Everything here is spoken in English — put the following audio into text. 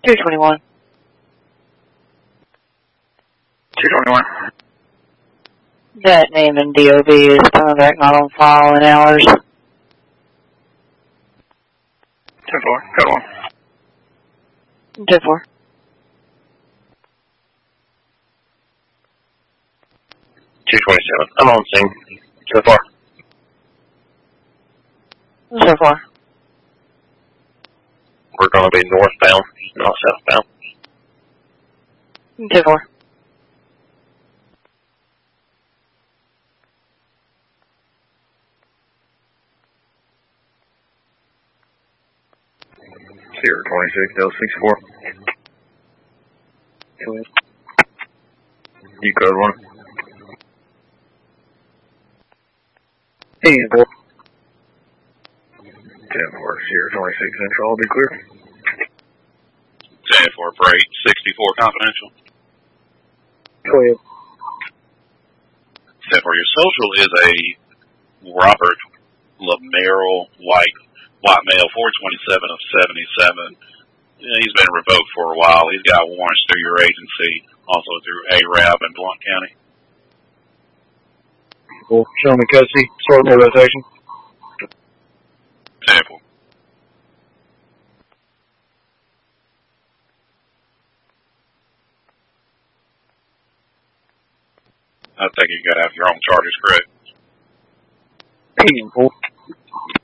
221. 221. That name and DOB is coming back not on file in hours. 10-4, go on. 10-4. 227. I'm on scene. So far. So far. We're going to be northbound, not southbound. 10-4. Sierra 26, Del 64. You code 1. 10-4. 10-4, Sierra 26 Central, I'll be clear. 10-4, Freight, 64 confidential. 12. 10-4, your social is a Robert Lamerrill white male, 427 of 77. Yeah, he's been revoked for a while. He's got warrants through your agency, also through ARAB in Blount County. Cool. Show me custody. Sort my rotation. 10-4. I think you got to have your own charges, correct? 10-4.